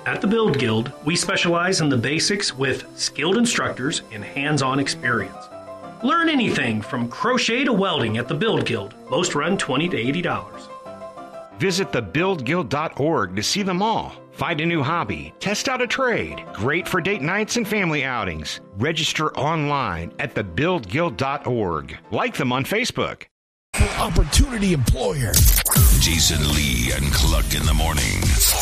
At the Build Guild, we specialize in the basics with skilled instructors and hands-on experience. Learn anything from crochet to welding at the Build Guild. Most run $20 to $80. Visit thebuildguild.org to see them all. Find a new hobby, test out a trade. Great for date nights and family outings. Register online at thebuildguild.org. Like them on Facebook. Opportunity employer. Jason Lee and Cluck in the morning.